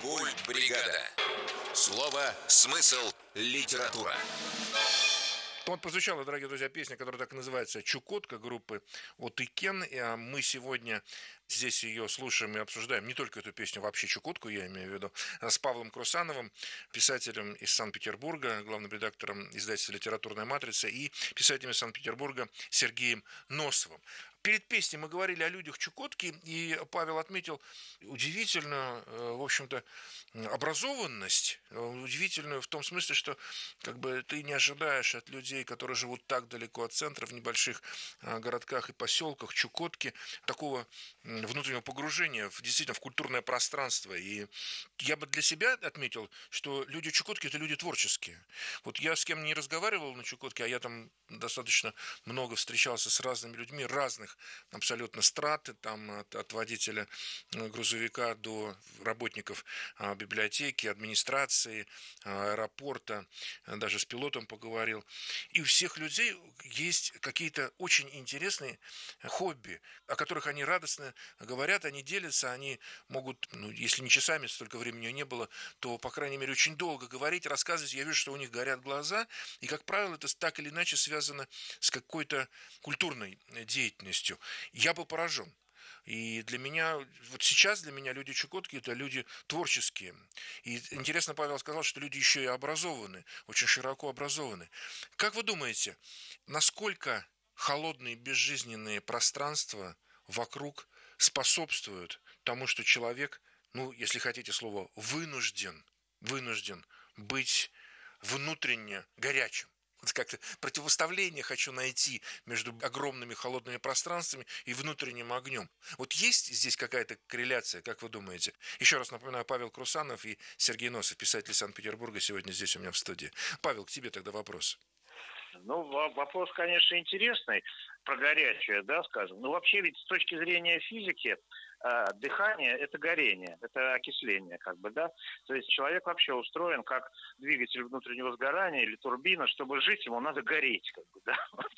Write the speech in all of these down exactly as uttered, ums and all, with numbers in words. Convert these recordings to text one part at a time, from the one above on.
Культ-бригада. Слово, смысл, литература. Вот прозвучала, дорогие друзья, песня, которая так и называется «Чукотка» группы Отыкен. И мы сегодня здесь ее слушаем и обсуждаем не только эту песню, вообще Чукотку, я имею в виду, с Павлом Крусановым, писателем из Санкт-Петербурга, главным редактором издательства «Литературная матрица», и писателем из Санкт-Петербурга Сергеем Носовым. Перед песней мы говорили о людях Чукотки, и Павел отметил удивительную, в общем-то, образованность, удивительную в том смысле, что как бы ты не ожидаешь от людей, которые живут так далеко от центра, в небольших городках и поселках Чукотки, такого внутреннего погружения в, действительно в культурное пространство. И я бы для себя отметил, что люди Чукотки – это люди творческие. Вот я с кем не разговаривал на Чукотке, а я там достаточно много встречался с разными людьми, разных абсолютно страт, там от, от водителя грузовика до работников библиотеки, администрации, аэропорта, даже с пилотом поговорил. И у всех людей есть какие-то очень интересные хобби, о которых они радостно говорят, они делятся, они могут, ну, если не часами, столько времени не было, то, по крайней мере, очень долго говорить, рассказывать. Я вижу, что у них горят глаза, и, как правило, это так или иначе связано с какой-то культурной деятельностью. Я был поражен. И для меня, вот сейчас для меня люди Чукотки – это люди творческие. И интересно, Павел сказал, что люди еще и образованы, очень широко образованы. Как вы думаете, насколько холодные безжизненные пространства вокруг способствуют тому, что человек, ну, если хотите слово, вынужден, вынужден быть внутренне горячим? Как-то противопоставление хочу найти между огромными холодными пространствами и внутренним огнем. Вот есть здесь какая-то корреляция, как вы думаете? Еще раз напоминаю, Павел Крусанов и Сергей Носов, писатель Санкт-Петербурга, сегодня здесь у меня в студии. Павел, к тебе тогда вопрос. Ну, вопрос, конечно, интересный, про горячее, да, скажем. Но вообще ведь с точки зрения физики э, дыхание – это горение, это окисление, как бы, да. То есть человек вообще устроен как двигатель внутреннего сгорания или турбина. Чтобы жить, ему надо гореть, как бы,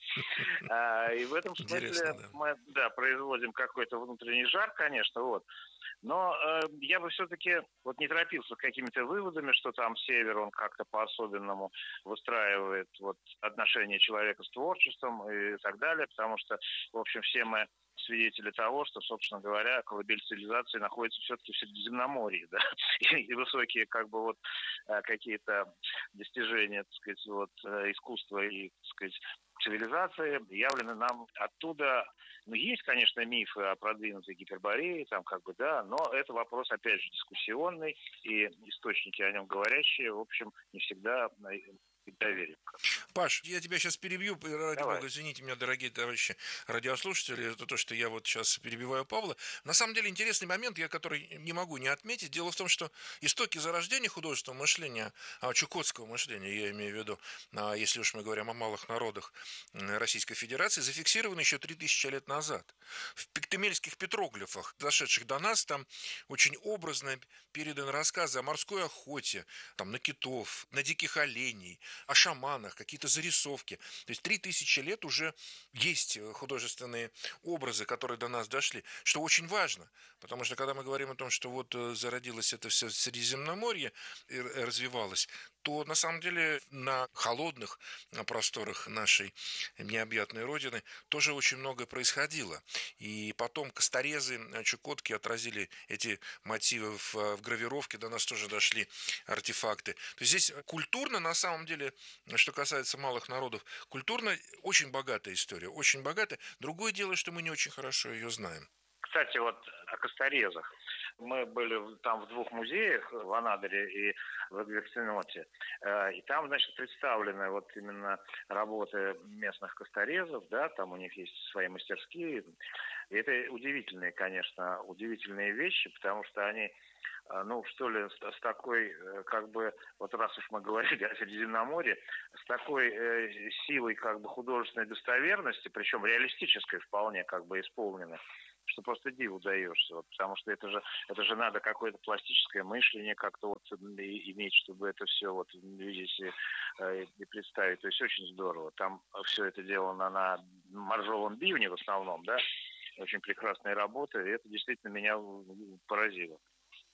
да. И в этом смысле мы, да, производим какой-то внутренний жар, конечно, вот. Но э, я бы все-таки вот не торопился с какими-то выводами, что там север, он как-то по-особенному выстраивает вот отношения человека с творчеством и так далее, потому что, в общем, все мы свидетели того, что, собственно говоря, колыбель цивилизации находится все-таки в Средиземноморье, да, и, и высокие как бы вот какие-то достижения, так сказать, вот искусства и, так сказать, цивилизации явлены нам оттуда. Ну, есть, конечно, мифы о продвинутой Гиперборее, там как бы, да, но это вопрос, опять же, дискуссионный, и источники о нем говорящие, в общем, не всегда доверие. Паш, я тебя сейчас перебью, ради бога, извините меня, дорогие товарищи радиослушатели, за то, что я вот сейчас перебиваю Павла. На самом деле интересный момент, я который не могу не отметить. Дело в том, что истоки зарождения художественного мышления, чукотского мышления, я имею в виду, если уж мы говорим о малых народах Российской Федерации, зафиксированы еще три тысячи лет назад. В пиктемельских петроглифах, дошедших до нас, там очень образно переданы рассказы о морской охоте, там, на китов, на диких оленей, о шаманах, какие-то зарисовки. То есть три тысячи лет уже есть художественные образы, которые до нас дошли, что очень важно, потому что когда мы говорим о том, что вот зародилось это все в Средиземноморье и развивалось, то на самом деле на холодных просторах нашей необъятной родины тоже очень многое происходило. И потом косторезы Чукотки отразили эти мотивы в, в гравировке, до нас тоже дошли артефакты. То есть здесь культурно, на самом деле, что касается малых народов, культурно очень богатая история, очень богатая. Другое дело, что мы не очень хорошо ее знаем. Кстати, вот о косторезах. Мы были там в двух музеях, в Анадыре и в Эквиноте. И там, значит, представлены вот именно работы местных косторезов, да, там у них есть свои мастерские. И это удивительные, конечно, удивительные вещи, потому что они, ну, что ли, с, с такой, как бы, вот раз уж мы говорили о Средиземноморье, с такой э, силой, как бы, художественной достоверности, причем реалистической вполне, как бы, исполненной, что просто диву даешься, вот, потому что это же, это же надо какое-то пластическое мышление как-то вот иметь, чтобы это все вот видеть и, и представить. То есть очень здорово. Там все это делано на моржовом бивне в основном, да, очень прекрасные работы, и это действительно меня поразило.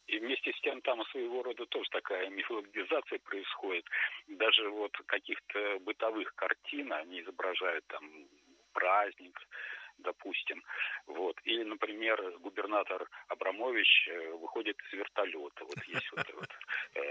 И вместе с тем там своего рода тоже такая мифологизация происходит. Даже вот каких-то бытовых картин они изображают там праздник, допустим. Вот. Или, например, губернатор Абрамович выходит из вертолета. Вот есть вот, вот э,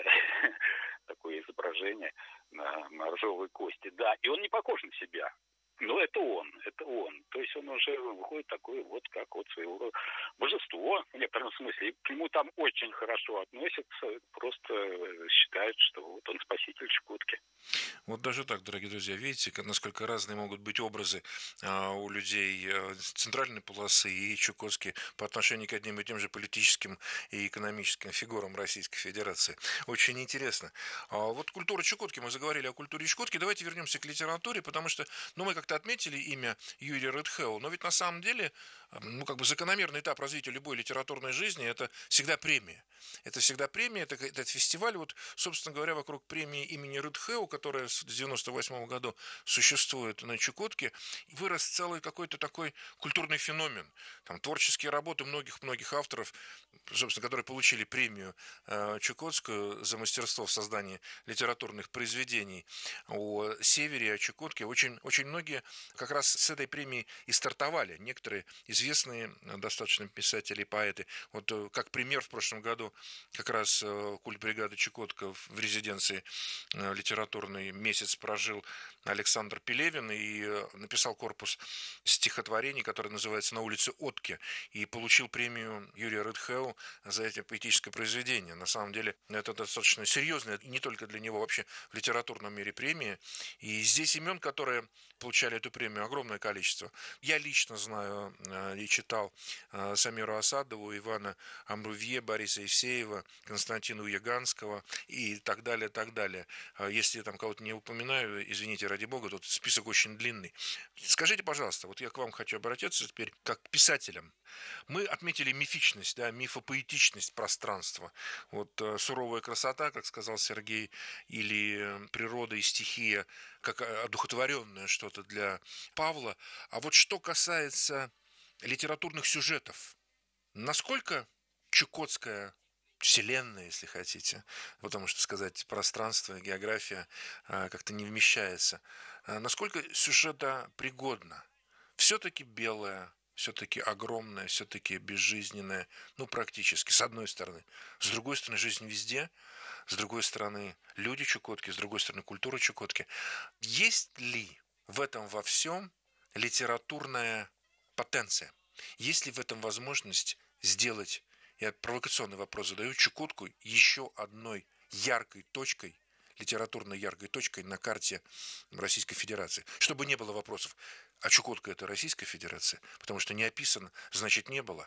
такое изображение на, на ржовой кости. Да, и он не похож на себя. Но это он, это он. То есть он уже выходит такой вот, как вот своего рода божество в некотором смысле. И к нему там очень хорошо относятся, просто считают, что вот он спаситель Чукотки. Вот даже так, дорогие друзья, видите, насколько разные могут быть образы а, у людей центральной полосы и Чукотки по отношению к одним и тем же политическим и экономическим фигурам Российской Федерации. Очень интересно. А вот культура Чукотки, мы заговорили о культуре Чукотки, давайте вернемся к литературе, потому что, ну, мы как-то отметили имя Юрия Рыдхеу, но ведь на самом деле, ну, как бы закономерный этап развития любой литературной жизни – это всегда премия. Это всегда премия, это этот фестиваль, вот, собственно говоря, вокруг премии имени Рыдхеу, которая с девяносто восьмого года существует на Чукотке, вырос целый какой-то такой культурный феномен. Там творческие работы многих-многих авторов, собственно, которые получили премию э, Чукотскую за мастерство в создании литературных произведений о Севере, о Чукотке. Очень, очень многие как раз с этой премией и стартовали. Некоторые известные достаточно писатели и поэты. Вот как пример в прошлом году как раз культбригада Чукотка в резиденции литературный месяц прожил Александр Пелевин и написал корпус стихотворений, который называется «На улице Отки», и получил премию Юрия Рыдхеу за это поэтическое произведение. На самом деле это достаточно серьезное, не только для него, вообще в литературном мире премия. И здесь имен, которые получали эту премию, огромное количество. Я лично знаю и читал Самиру Асадову, Ивана Амрувье, Бориса Евсеева, Константина Уяганского и так далее, так далее. Если я там кого-то не упоминаю, извините, ради бога, тут список очень длинный. Скажите, пожалуйста, вот я к вам хочу обратиться теперь как к писателям. Мы отметили мифичность, да, мифопоэтичность пространства. Вот суровая красота, как сказал Сергей, или природа и стихия, как одухотворенное что-то для Павла. А вот что касается литературных сюжетов, насколько чукотская вселенная, если хотите, потому что сказать пространство, география как-то не вмещается, насколько сюжета пригодна? Все-таки белая, все-таки огромная, все-таки безжизненная, ну, практически, с одной стороны. С другой стороны, жизнь везде, с другой стороны, люди Чукотки, с другой стороны, культура Чукотки. Есть ли в этом во всем литературная потенция? Есть ли в этом возможность сделать, я провокационный вопрос задаю, Чукотку еще одной яркой точкой, литературной яркой точкой на карте Российской Федерации? Чтобы не было вопросов, а Чукотка – это Российская Федерация? Потому что не описано, значит, не было.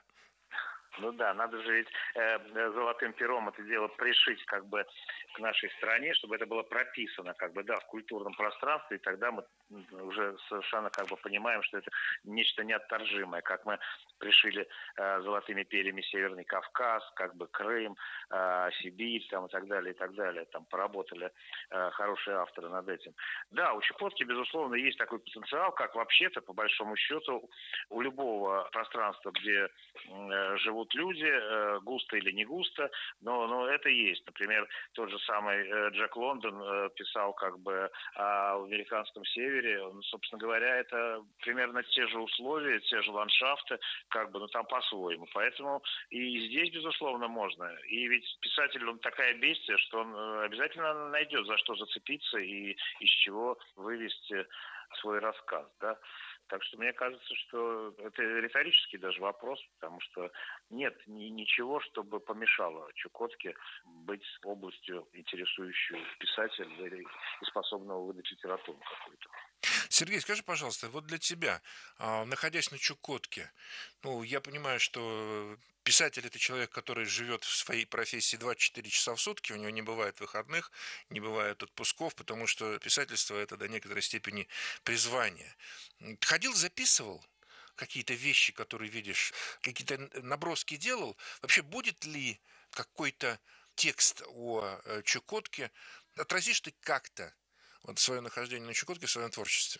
Ну да, надо же ведь э, золотым пером это дело пришить как бы к нашей стране, чтобы это было прописано как бы, да, в культурном пространстве, и тогда мы уже совершенно как бы понимаем, что это нечто неотторжимое, как мы пришили э, золотыми перьями Северный Кавказ, как бы Крым, э, Сибирь там, и так далее, и так далее. Там поработали э, хорошие авторы над этим. Да, у Чукотки, безусловно, есть такой потенциал, как вообще-то, по большому счету, у любого пространства, где э, живут люди, э, густо или не густо, но, но это есть. Например, тот же самый э, Джек Лондон э, писал как бы о американском севере. Он, собственно говоря, это примерно те же условия, те же ландшафты, как бы, но там по-своему. Поэтому и здесь, безусловно, можно. И ведь писатель, он такая бестия, что он обязательно найдет, за что зацепиться и из чего вывести свой рассказ, да. Так что мне кажется, что это риторический даже вопрос, потому что нет ни, ничего, чтобы помешало Чукотке быть областью, интересующей писателя и способного выдать литературу какую-то. Сергей, скажи, пожалуйста, вот для тебя, находясь на Чукотке, ну, я понимаю, что писатель – это человек, который живет в своей профессии двадцать четыре часа в сутки, у него не бывает выходных, не бывает отпусков, потому что писательство – это до некоторой степени призвание. Ходил, записывал какие-то вещи, которые видишь, какие-то наброски делал? Вообще, будет ли какой-то текст о Чукотке? Отразишь ты как-то вот свое нахождение на Чукотке в своем творчестве?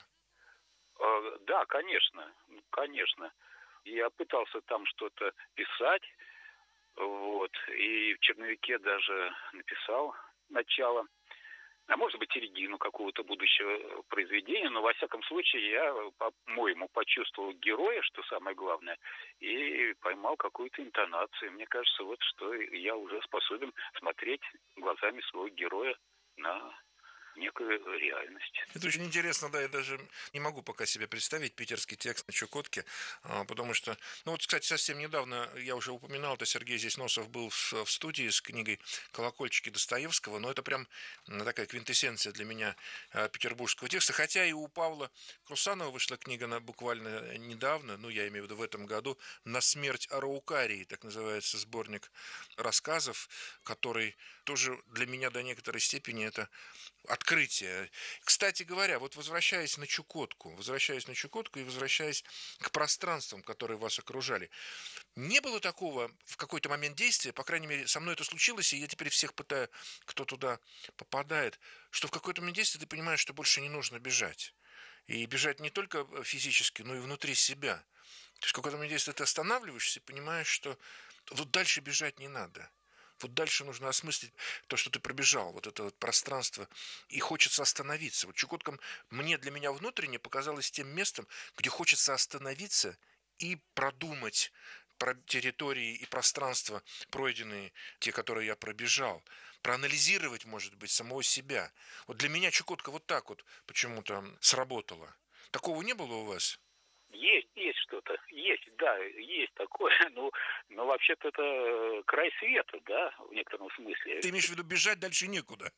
Да, конечно, конечно. Я пытался там что-то писать, вот, и в черновике даже написал начало, а может быть, середину какого-то будущего произведения, но, во всяком случае, я, по-моему, почувствовал героя, что самое главное, и поймал какую-то интонацию. Мне кажется, вот что я уже способен смотреть глазами своего героя на некую реальность. Это очень интересно, да, я даже не могу пока себе представить питерский текст на Чукотке, а, потому что, ну вот, кстати, совсем недавно, я уже упоминал, это Сергей здесь Носов был в, в студии с книгой «Колокольчики» Достоевского, но это прям такая квинтэссенция для меня а, петербургского текста, хотя и у Павла Крусанова вышла книга на, буквально недавно, ну, я имею в виду в этом году, «На смерть Араукарии», так называется сборник рассказов, который тоже для меня до некоторой степени это открытие. Кстати говоря, вот возвращаясь на Чукотку, возвращаясь на Чукотку и возвращаясь к пространствам, которые вас окружали, не было такого в какой-то момент действия, по крайней мере, со мной это случилось, и я теперь всех пытаю, кто туда попадает, что в какой-то момент действия ты понимаешь, что больше не нужно бежать. И бежать не только физически, но и внутри себя. То есть в какой-то момент действия ты останавливаешься и понимаешь, что вот дальше бежать не надо. Вот дальше нужно осмыслить то, что ты пробежал, вот это вот пространство, и хочется остановиться. Вот Чукотка мне, для меня внутренне показалась тем местом, где хочется остановиться и продумать про территории и пространства, пройденные, те, которые я пробежал, проанализировать, может быть, самого себя. Вот для меня Чукотка вот так вот почему-то сработала. Такого не было у вас? Есть, есть что-то, есть, да, есть такое, но, но вообще-то это край света, да, в некотором смысле. Ты имеешь в виду бежать дальше некуда?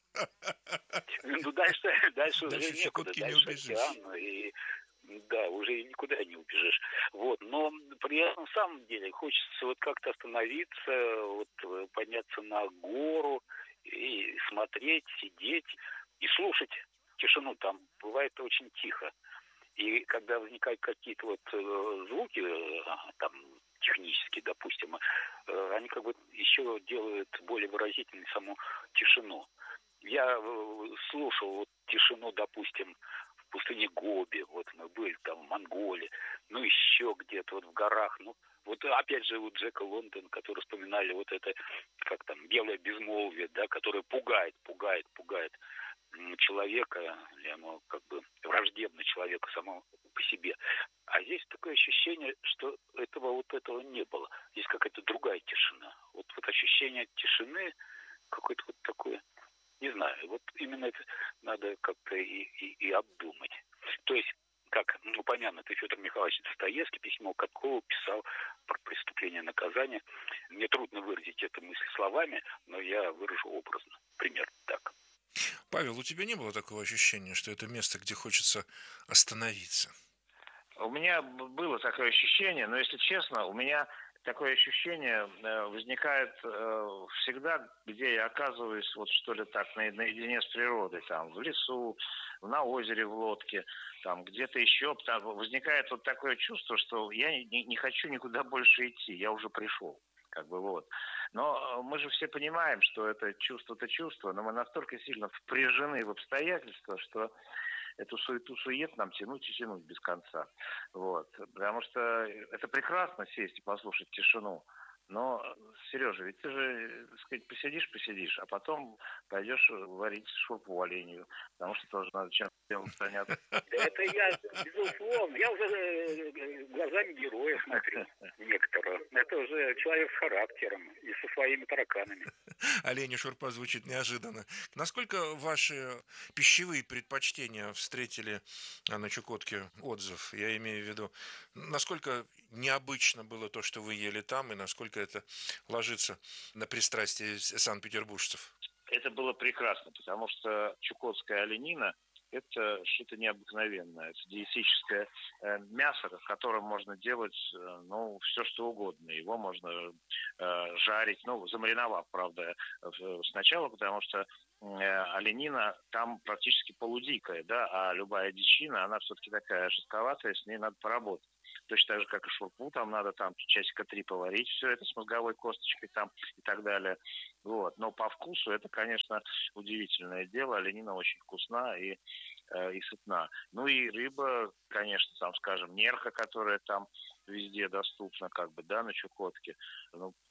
Ну, дальше, дальше уже Дальше некуда, Чукотки не дальше убежишь. океан, и да, уже никуда не убежишь. Вот, но при этом, на самом деле, хочется вот как-то остановиться, вот подняться на гору и смотреть, сидеть и слушать тишину. Там бывает очень тихо. И когда возникают какие-то вот э, звуки, э, там, технические, допустим, э, они как бы еще делают более выразительной саму тишину. Я э, слушал вот тишину, допустим, в пустыне Гоби, вот мы были там в Монголии, ну еще где-то вот в горах, ну вот опять же вот Джека Лондон, который вспоминали вот это, как там, белое безмолвие, да, которое пугает, пугает, пугает человека, ему как бы враждебно человеку самому по себе. А здесь такое ощущение, что этого вот этого не было. Здесь какая-то другая тишина. Вот, вот ощущение тишины какое-то вот такое, не знаю, вот именно это надо как-то и, и, и обдумать. То есть, как ну, упомянутый Федор Михайлович Достоевский письмо Каткову писал про преступление и наказание. Мне трудно выразить эту мысль словами, но я выражу образно. Примерно так. Павел, у тебя не было такого ощущения, что это место, где хочется остановиться? У меня было такое ощущение, но если честно, у меня такое ощущение возникает всегда, где я оказываюсь, вот что ли так, наедине с природой, там, в лесу, на озере, в лодке, там, где-то еще, там, возникает вот такое чувство, что я не, не хочу никуда больше идти, я уже пришел, как бы вот. Но мы же все понимаем, что это чувство-то чувство, но мы настолько сильно впряжены в обстоятельства, что эту суету-сует нам тянуть и тянуть без конца. Вот. Потому что это прекрасно сесть и послушать тишину. Но, Сережа, ведь ты же, так сказать, посидишь-посидишь, а потом пойдешь варить шурпу оленью, потому что тоже надо чем-то заняться. Это я, безусловно, я уже глазами героя смотрю некоторого. Это уже человек с характером и со своими тараканами. Оленя шурпа звучит неожиданно. Насколько ваши пищевые предпочтения встретили на Чукотке отзыв? Я имею в виду, насколько необычно было то, что вы ели там, и насколько это ложится на пристрастие санкт-петербуржцев? Это было прекрасно, потому что чукотская оленина – это что-то необыкновенное. Это диетическое э, мясо, в котором можно делать э, ну, все, что угодно. Его можно э, жарить, ну, замариновав, правда, сначала, потому что э, оленина там практически полудикая, да, а любая дичина, она все-таки такая жестковатая, с ней надо поработать. Точно так же, как и шурпу, там надо там часика три поварить все это с мозговой косточкой там и так далее. Вот. Но по вкусу это, конечно, удивительное дело. Оленина очень вкусна и, э, и сытна. Ну и рыба, конечно, там, скажем, нерха, которая там везде доступна, как бы, да, на Чукотке. Ну,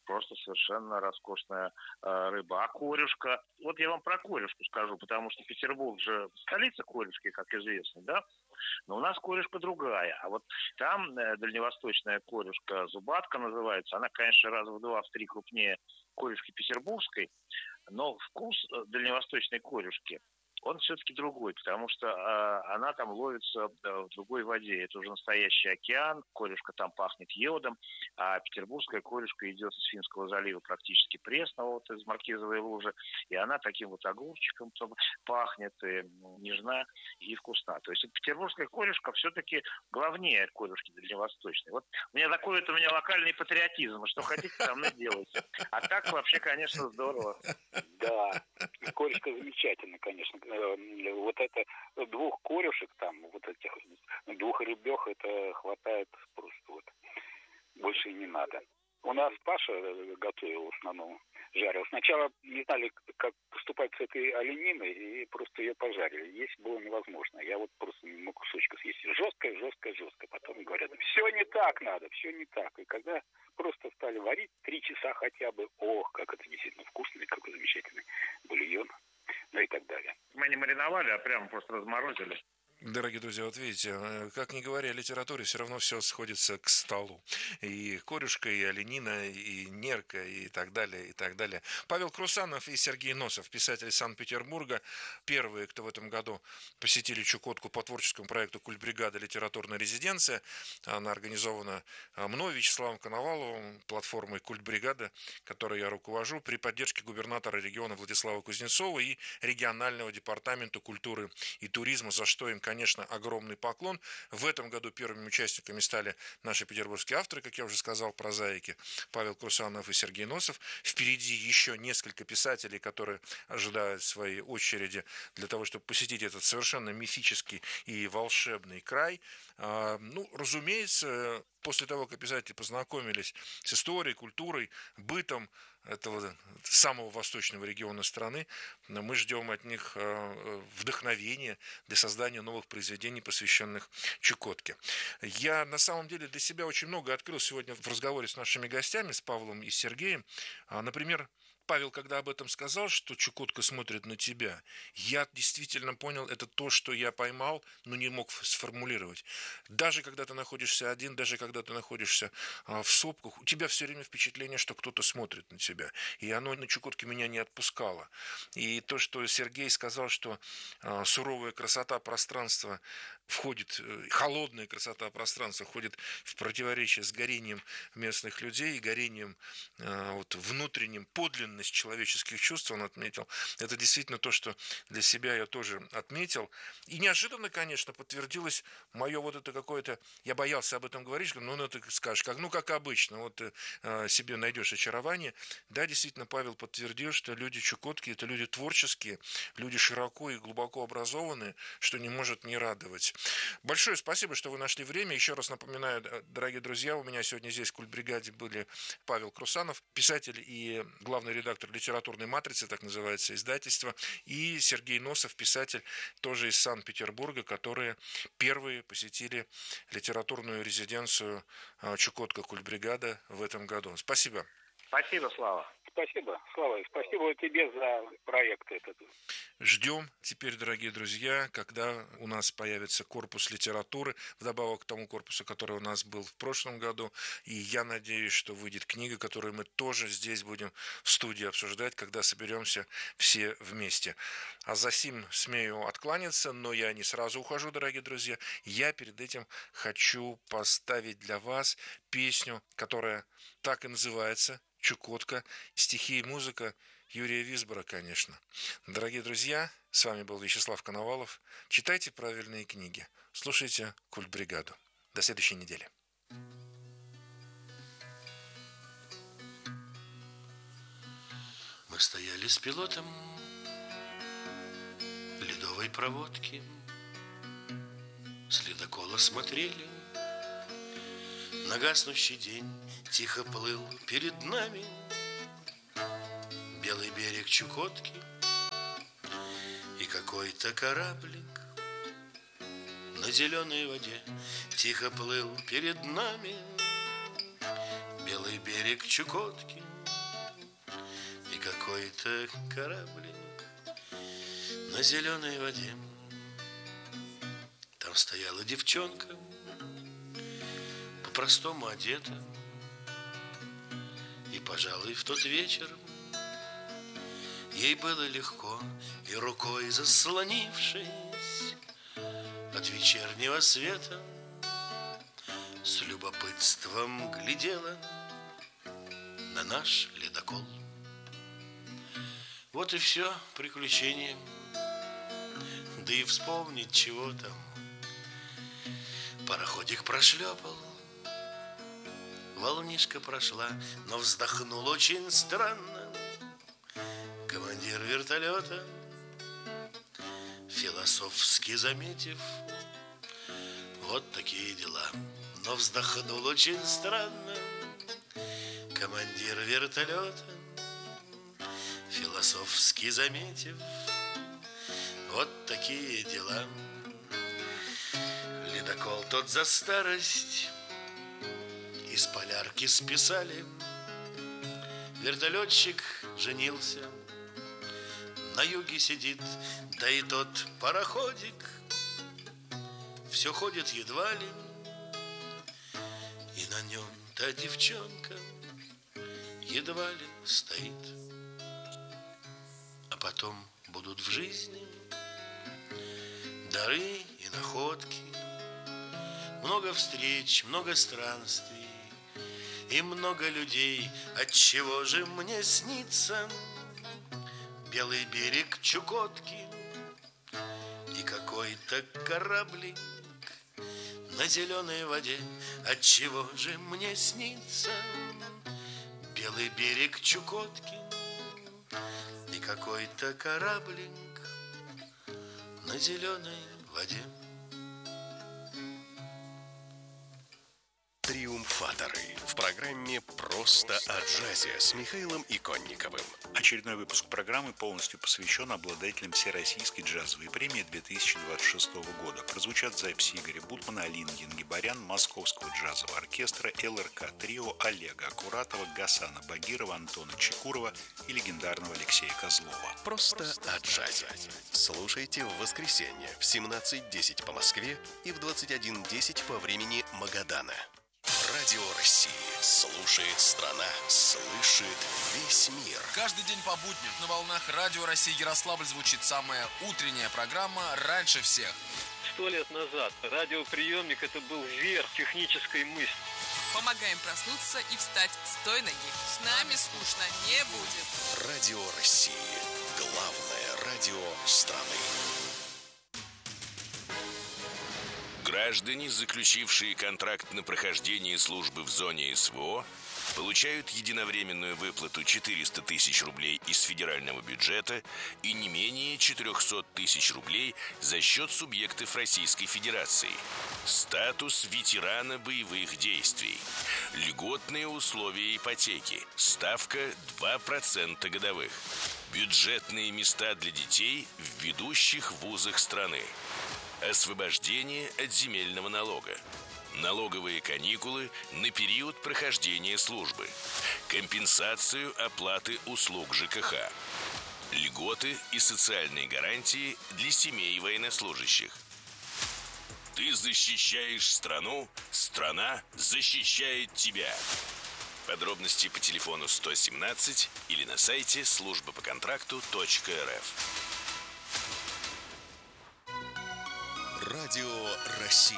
просто совершенно роскошная э, рыба. А корюшка, вот я вам про корюшку скажу, потому что Петербург же столица корюшки, как известно, да? Но у нас корюшка другая. А вот там э, дальневосточная корюшка, зубатка называется, она, конечно, раза в два, в три крупнее корюшки петербургской, но вкус э, дальневосточной корюшки, он все-таки другой, потому что э, она там ловится э, в другой воде. Это уже настоящий океан, корюшка там пахнет йодом, а петербургская корюшка идет из Финского залива практически пресного, вот из Маркизовой лужи, и она таким вот огурчиком пахнет, и нежна, и вкусна. То есть петербургская корюшка все-таки главнее корюшки дальневосточной. Вот у меня такой вот у меня локальный патриотизм, что хотите, со мной делайте. А так вообще, конечно, здорово. Да, корюшка замечательно, конечно. Вот это двух корюшек там, вот этих двух рыбёх, это хватает просто вот. Больше и не надо. У нас Паша готовил в основном, жарил. Сначала не знали, как поступать с этой олениной, и просто ее пожарили. Есть было невозможно. Я вот просто не мог кусочка съесть. Жесткая, жесткая, жесткая. Потом говорят, все не так надо, все не так. И когда просто стали варить три часа хотя бы, ох, как это действительно вкусный, какой замечательный бульон, ну и так далее. Мы не мариновали, а прямо просто разморозили. Дорогие друзья, вот видите, как ни говоря о литературе, все равно все сходится к столу. И корюшка, и оленина, и нерка, и так далее, и так далее. Павел Крусанов и Сергей Носов, писатели Санкт-Петербурга, первые, кто в этом году посетили Чукотку по творческому проекту «Культбригада. Литературная резиденция». Она организована мной, Вячеславом Коноваловым, платформой «Культбригада», которой я руковожу, при поддержке губернатора региона Владислава Кузнецова и регионального департамента культуры и туризма, за что им, конечно, огромный поклон. В этом году первыми участниками стали наши петербургские авторы, как я уже сказал, прозаики Павел Крусанов и Сергей Носов. Впереди еще несколько писателей, которые ожидают своей очереди для того, чтобы посетить этот совершенно мифический и волшебный край. Ну, разумеется, после того, как писатели познакомились с историей, культурой, бытом этого самого восточного региона страны, мы ждем от них вдохновения для создания новых произведений, посвященных Чукотке. Я на самом деле для себя очень много открыл сегодня в разговоре с нашими гостями, с Павлом и Сергеем. Например, Павел, когда об этом сказал, что Чукотка смотрит на тебя, я действительно понял, это то, что я поймал, но не мог сформулировать. Даже когда ты находишься один, даже когда ты находишься в сопках, у тебя все время впечатление, что кто-то смотрит на тебя. И оно на Чукотке меня не отпускало. И то, что Сергей сказал, что суровая красота пространства входит, холодная красота пространства входит в противоречие с горением местных людей, горением вот, внутренним, подлинным человеческих чувств, он отметил. Это действительно то, что для себя я тоже отметил. И неожиданно, конечно, подтвердилось мое вот это какое-то... Я боялся об этом говорить, но ну, ты скажешь, как, ну, как обычно, вот ты э, себе найдешь очарование. Да, действительно, Павел подтвердил, что люди Чукотки – это люди творческие, люди широко и глубоко образованные, что не может не радовать. Большое спасибо, что вы нашли время. Еще раз напоминаю, дорогие друзья, у меня сегодня здесь в Культбригаде были Павел Крусанов, писатель и главный редактор литературной матрицы, так называется издательство, и Сергей Носов, писатель тоже из Санкт-Петербурга, которые первые посетили литературную резиденцию Чукотка Культбригада в этом году. Спасибо. Спасибо, Слава. Спасибо, Слава, спасибо тебе за проект этот. Ждем теперь, дорогие друзья, когда у нас появится корпус литературы, вдобавок к тому корпусу, который у нас был в прошлом году. И я надеюсь, что выйдет книга, которую мы тоже здесь будем в студии обсуждать, когда соберемся все вместе. А за сим смею откланяться, но я не сразу ухожу, дорогие друзья. Я перед этим хочу поставить для вас песню, которая так и называется «Чукотка», стихи и музыка Юрия Висбора, конечно. Дорогие друзья, с вами был Вячеслав Коновалов. Читайте правильные книги, слушайте Культбригаду. До следующей недели. Мы стояли с пилотом ледовой проводки, с ледокола смотрели, на гаснущий день тихо плыл перед нами белый берег Чукотки, и какой-то кораблик на зеленой воде тихо плыл перед нами белый берег Чукотки. какой-то кораблик на зеленой воде. Там стояла девчонка, по-простому одета. И, пожалуй, в тот вечер ей было легко, и рукой заслонившись от вечернего света, с любопытством глядела на наш ледокол. Вот и все приключение. Да и вспомнить чего там. Пароходик прошлепал, волнишка прошла, но вздохнул очень странно командир вертолета, философски заметив: вот такие дела. Но вздохнул очень странно командир вертолета, философски заметив: вот такие дела. Ледокол тот за старость из полярки списали. Вертолетчик женился, на юге сидит, да и тот пароходик все ходит едва ли, и на нем та девчонка едва ли стоит. А потом будут в жизни дары и находки, много встреч, много странствий и много людей. Отчего же мне снится белый берег Чукотки и какой-то кораблик на зеленой воде? Отчего же мне снится белый берег Чукотки и какой-то кораблик на зеленой воде? Триумфаторы. В программе «Просто о джазе» с Михаилом Иконниковым. Очередной выпуск программы полностью посвящен обладателям Всероссийской джазовой премии две тысячи двадцать шестого года. Прозвучат записи Игоря Бутмана, Алины Гингибарян, Московского джазового оркестра, эл эр ка трио, Олега Акуратова, Гасана Багирова, Антона Чекурова и легендарного Алексея Козлова. «Просто о джазе». Слушайте в воскресенье в семнадцать десять по Москве и в двадцать один десять по времени Магадана. Радио России. Слушает страна. Слышит весь мир. Каждый день по будням на волнах Радио России Ярославль звучит самая утренняя программа «Раньше всех». Сто лет назад радиоприемник – это был верх технической мысли. Помогаем проснуться и встать с той ноги. С нами скучно не будет. Радио России. Главное радио страны. Граждане, заключившие контракт на прохождение службы в зоне эс вэ о, получают единовременную выплату четыреста тысяч рублей из федерального бюджета и не менее четыреста тысяч рублей за счет субъектов Российской Федерации. Статус ветерана боевых действий. Льготные условия ипотеки. Ставка два процента годовых. Бюджетные места для детей в ведущих вузах страны. Освобождение от земельного налога. Налоговые каникулы на период прохождения службы. Компенсацию оплаты услуг жэ ка ха. Льготы и социальные гарантии для семей военнослужащих. Ты защищаешь страну, страна защищает тебя. Подробности по телефону сто семнадцать или на сайте служба по контракту точка эр эф. Радио России.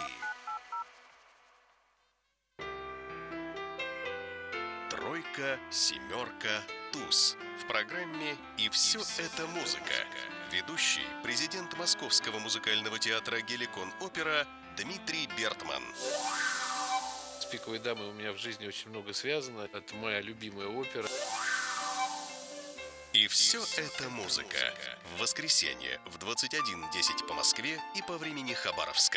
Тройка, семерка, туз. В программе «И все это музыка». Ведущий, президент Московского музыкального театра «Геликон Опера» Дмитрий Бертман. С «Пиковой дамой» у меня в жизни очень много связано. Это моя любимая опера. И все это музыка. В воскресенье в двадцать один десять по Москве и по времени Хабаровска.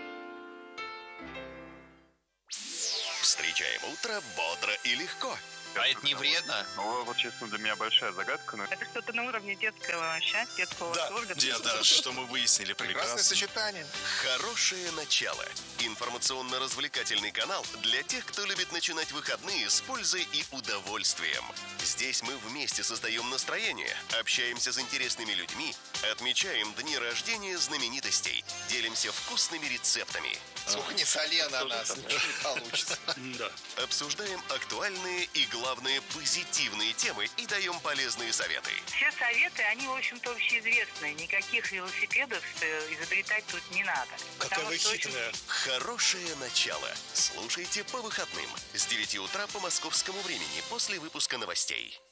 Встречаем утро бодро и легко. А это не вредно? Ну, вот, честно, для меня большая загадка. Но... Это что-то на уровне детского счастья, детского да, восторга. Да, что мы выяснили. Прекрасное сочетание. Хорошее начало. Информационно-развлекательный канал для тех, кто любит начинать выходные с пользой и удовольствием. Здесь мы вместе создаем настроение, общаемся с интересными людьми, отмечаем дни рождения знаменитостей, делимся вкусными рецептами. Сколько не соли ананас, ничего не получится. Да. Обсуждаем актуальные и, главное, позитивные темы и даем полезные советы. Все советы, они, в общем-то, общеизвестные. Никаких велосипедов изобретать тут не надо. Какая вы хитрая. Очень... Хорошее начало. Слушайте по выходным с девяти утра по московскому времени после выпуска новостей.